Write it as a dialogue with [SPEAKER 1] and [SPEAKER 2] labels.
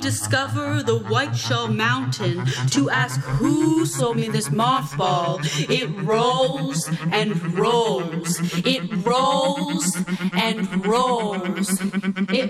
[SPEAKER 1] discover the White Shell Mountain to ask who sold me this mothball. It rolls and rolls. It rolls and rolls. It